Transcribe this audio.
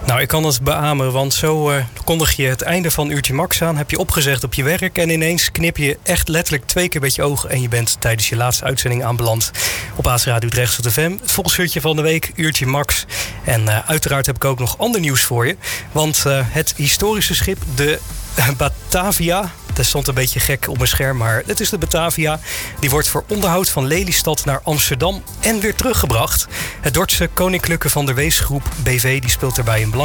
Nou, ik kan het beamen, want zo kondig je het einde van Uurtje Max aan. Heb je opgezegd op je werk en ineens knip je echt letterlijk 2 keer met je ogen en je bent tijdens je laatste uitzending aanbeland op AS Radio Utrecht FM. Het volksliedje van de week, Uurtje Max. En uiteraard heb ik ook nog ander nieuws voor je. Want het historische schip, de Batavia, dat stond een beetje gek op mijn scherm, maar het is de Batavia. Die wordt voor onderhoud van Lelystad naar Amsterdam en weer teruggebracht. Het Dordtse Koninklijke Van der Wees Groep BV die speelt daarbij een